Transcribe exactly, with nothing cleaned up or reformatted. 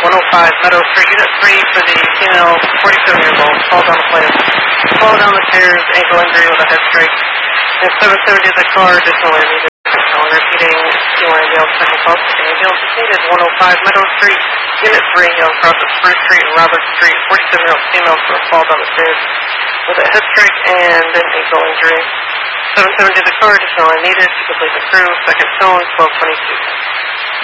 one oh five Meadow Street, Unit three for the female, forty-seven years old, fall down the stairs, fall down the stairs, ankle injury with a head strike. And seven seventy the car, additionally needed. So I'm repeating, you want to yell second pulse. Ambulance is needed, one oh five Meadow Street, Unit three, young cross at Spruce Street and Robert Street, forty-seven year old female for a fall down the stairs with a head strike and an ankle injury. seven seventy the car, additionally needed to complete the crew, second tone, twelve twenty-two.